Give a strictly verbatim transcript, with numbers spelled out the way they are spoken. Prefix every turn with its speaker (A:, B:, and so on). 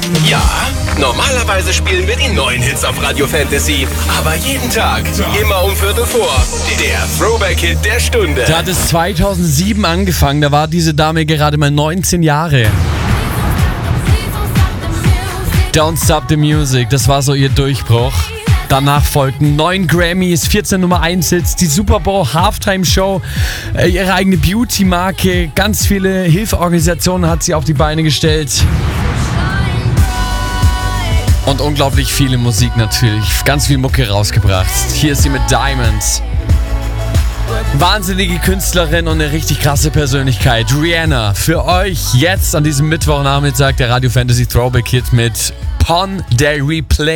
A: Ja, normalerweise spielen wir die neuen Hits auf Radio Fantasy. Aber jeden Tag, immer um Viertel vor. Der Throwback-Hit der Stunde.
B: Da hat es zweitausendsieben angefangen, da war diese Dame gerade mal neunzehn Jahre. Don't Stop the Music, das war so ihr Durchbruch. Danach folgten neun Grammys, vierzehn Nummer eins Hits, die Super Bowl Halftime Show, äh, ihre eigene Beauty-Marke, ganz viele Hilfsorganisationen hat sie auf die Beine gestellt. Und unglaublich viele Musik natürlich, ganz viel Mucke rausgebracht. Hier ist sie mit Diamonds. Wahnsinnige Künstlerin und eine richtig krasse Persönlichkeit. Rihanna, für euch jetzt an diesem Mittwochnachmittag der Radio Fantasy Throwback Hit mit Pon de Replay.